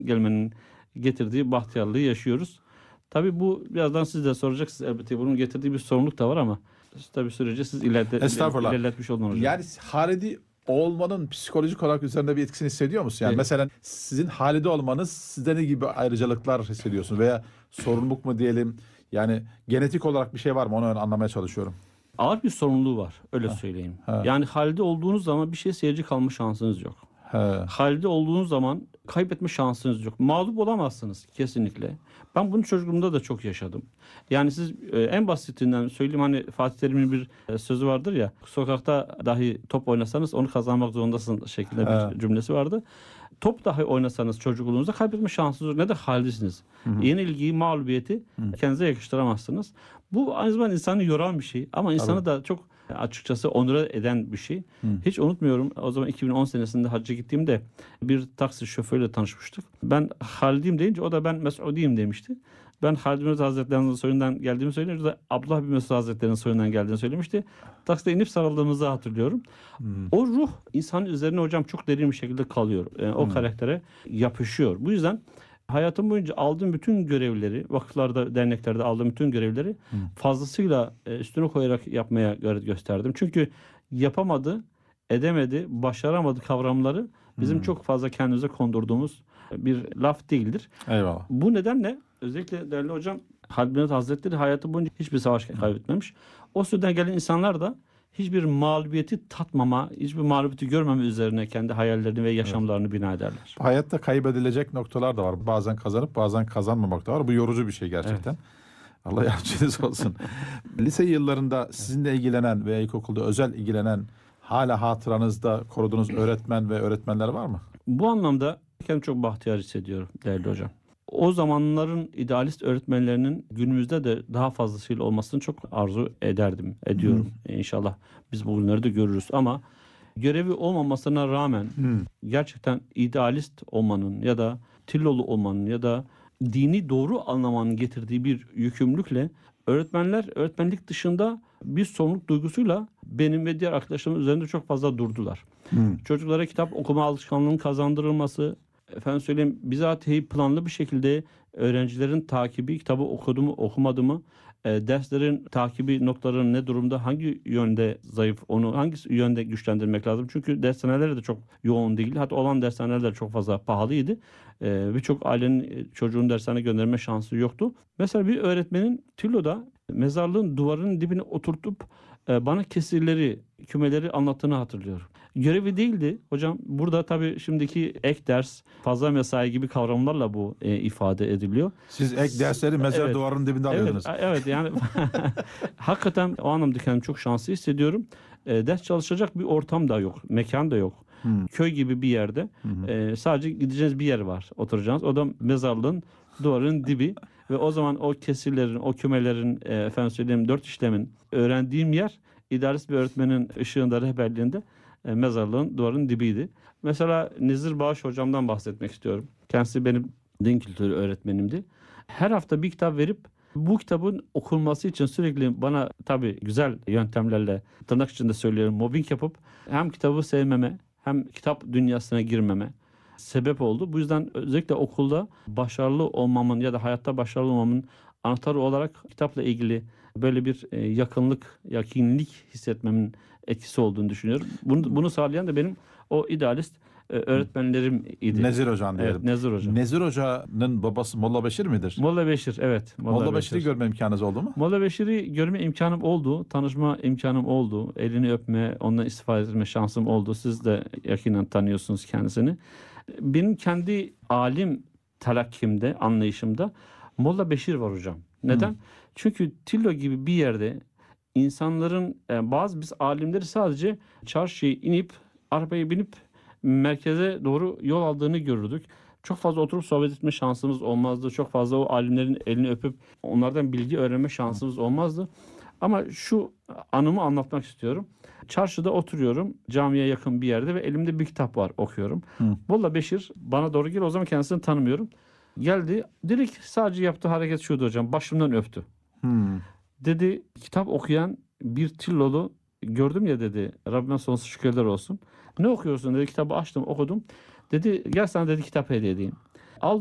gelmenin getirdiği bahtiyarlığı yaşıyoruz. Tabii bu birazdan siz de soracaksınız elbette. Bunun getirdiği bir sorumluluk da var ama tabii sürece siz Estağfurullah. ilerletmiş oldun hocam. Yani Halidi olmanın psikolojik olarak üzerinde bir etkisini hissediyor musun? Yani mesela sizin Halidi olmanız sizde ne gibi ayrıcalıklar hissediyorsunuz? Veya sorumluluk mu diyelim? Yani genetik olarak bir şey var mı? Onu anlamaya çalışıyorum. Ağır bir sorumluluğu var. Öyle söyleyeyim. Yani halde olduğunuz zaman bir şey seyirci kalma şansınız yok. Halde olduğunuz zaman kaybetme şansınız yok. Mağlup olamazsınız kesinlikle. Ben bunu çocukluğumda da çok yaşadım. Yani siz en basitinden söyleyeyim, hani Fatih Terim'in bir sözü vardır ya, sokakta dahi top oynasanız onu kazanmak zorundasın şeklinde bir cümlesi vardı. Top dahi oynasanız çocukluğunuzda kaybetme şansınız yok. Ne de haldesiniz. Yenilgiyi, mağlubiyeti kendinize yakıştıramazsınız. Bu aynı zamanda insanı yoran bir şey ama insanı da çok açıkçası onur eden bir şey. Hiç unutmuyorum, o zaman 2010 senesinde hacca gittiğimde bir taksi şoförüyle tanışmıştık. Ben Halidiyim deyince o da ben Mes'udiyim demişti. Ben Halid bin Mesud Hazretleri'nin soyundan geldiğimi söyleyince o da Abdullah bin Mesud Hazretleri'nin soyundan geldiğini söylemişti. Takside inip sarıldığımızı hatırlıyorum. O ruh insanın üzerine hocam çok derin bir şekilde kalıyor. Yani o karaktere yapışıyor. Bu yüzden hayatım boyunca aldığım bütün görevleri, vakıflarda, derneklerde aldığım bütün görevleri fazlasıyla üstüne koyarak yapmaya gayret gösterdim. Çünkü yapamadı, edemedi, başaramadı kavramları bizim çok fazla kendimize kondurduğumuz bir laf değildir. Eyvallah. Bu nedenle özellikle değerli hocam Halid bin Mesud Hazretleri hayatı boyunca hiçbir savaş kaybetmemiş. O süreden gelen insanlar da hiçbir mağlubiyeti tatmama, hiçbir mağlubiyeti görmeme üzerine kendi hayallerini ve yaşamlarını bina ederler. Hayatta kaybedilecek noktalar da var. Bazen kazanıp bazen kazanmamak da var. Bu yorucu bir şey gerçekten. Allah yardımcınız olsun. Lise yıllarında sizinle ilgilenen veya ilkokulda özel ilgilenen, hala hatıranızda koruduğunuz öğretmen ve öğretmenler var mı? Bu anlamda kendimi çok bahtiyar hissediyorum değerli hocam. O zamanların idealist öğretmenlerinin günümüzde de daha fazlasıyla olmasını çok arzu ediyorum. İnşallah biz bugünleri de görürüz ama görevi olmamasına rağmen gerçekten idealist olmanın ya da Tillolu olmanın ya da dini doğru anlamanın getirdiği bir yükümlülükle öğretmenler öğretmenlik dışında bir sorumluluk duygusuyla benim ve diğer arkadaşlarımın üzerinde çok fazla durdular. Çocuklara kitap okuma alışkanlığının kazandırılması, efendim söyleyeyim, bizatihi planlı bir şekilde öğrencilerin takibi, kitabı okudu mu okumadı mı, derslerin takibi, notların ne durumda, hangi yönde zayıf, onu hangi yönde güçlendirmek lazım. Çünkü dershaneleri de çok yoğun değil. Hatta olan dershaneler de çok fazla pahalıydı. Birçok ailenin çocuğun dershane gönderme şansı yoktu. Mesela bir öğretmenin Tillo'da mezarlığın duvarının dibine oturtup bana kesirleri, kümeleri anlattığını hatırlıyorum. Görevi değildi hocam. Burada tabii şimdiki ek ders, fazla mesai gibi kavramlarla bu ifade ediliyor. Siz ek dersleri mezar duvarının dibinde alıyordunuz. Evet yani hakikaten o anlamda kendimi çok şanslı hissediyorum. Ders çalışacak bir ortam da yok, mekan da yok. Köy gibi bir yerde sadece gideceğiniz bir yer var, oturacağınız. O da mezarlığın duvarın dibi ve o zaman o kesirlerin, o kümelerin, efendim söyleyeyim, 4 işlemin öğrendiğim yer idealist bir öğretmenin ışığında, rehberliğinde mezarlığın duvarın dibiydi. Mesela Nezir Bağış hocamdan bahsetmek istiyorum. Kendisi benim din kültürü öğretmenimdi. Her hafta bir kitap verip bu kitabın okunması için sürekli bana tabii güzel yöntemlerle, tırnak içinde söylüyorum, mobbing yapıp hem kitabı sevmeme hem kitap dünyasına girmeme sebep oldu. Bu yüzden özellikle okulda başarılı olmamın ya da hayatta başarılı olmamın anahtarı olarak kitapla ilgili böyle bir yakinlik hissetmemin etkisi olduğunu düşünüyorum. Bunu sağlayan da benim o idealist öğretmenlerim idi. Nezir Hoca'nın diyelim. Evet, Nezir Hoca. Nezir Hoca'nın babası Molla Beşir midir? Molla Beşir, evet. Molla Beşir'i görme imkanınız oldu mu? Molla Beşir'i görme imkanım oldu. Tanışma imkanım oldu. Elini öpme, ondan istifade etme şansım oldu. Siz de yakinen tanıyorsunuz kendisini. Benim kendi alim telakkimde, anlayışımda Molla Beşir var hocam. Neden? Çünkü Tillo gibi bir yerde insanların biz alimleri sadece çarşıya inip, arabaya binip merkeze doğru yol aldığını görürdük. Çok fazla oturup sohbet etme şansımız olmazdı. Çok fazla o alimlerin elini öpüp onlardan bilgi öğrenme şansımız olmazdı. Ama şu anımı anlatmak istiyorum. Çarşıda oturuyorum, camiye yakın bir yerde ve elimde bir kitap var, okuyorum. Molla Beşir bana doğru geliyor. O zaman kendisini tanımıyorum. Geldi, direkt sadece yaptığı hareket şuydu hocam. Başımdan öptü. Dedi, kitap okuyan bir Tillolu gördüm ya dedi. Rabbime sonsuz şükürler olsun. Ne okuyorsun dedi. Kitabı açtım, okudum. Dedi, gel sana dedi kitap hediye edeyim.